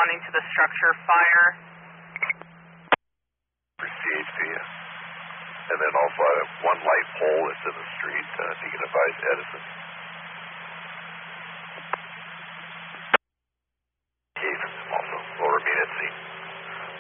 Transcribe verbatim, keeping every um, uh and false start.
responding to the structure fire. For C H P, and then also I have one light pole that's in the street. Uh, if you can advise Edison.